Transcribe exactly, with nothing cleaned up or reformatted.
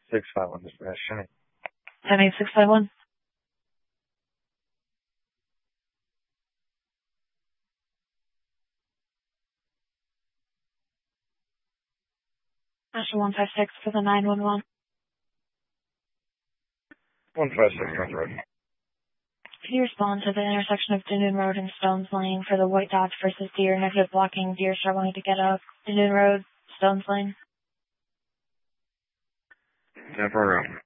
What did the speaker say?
six five one, dispatch. ten eight six five one. National one five six for the nine one one. one five six, North Road. Can you respond to the intersection of Dunoon Road and Stones Lane for the white Dodge versus deer, negative blocking, deer struggling to get up, Dunoon Road, Stones Lane? ten four.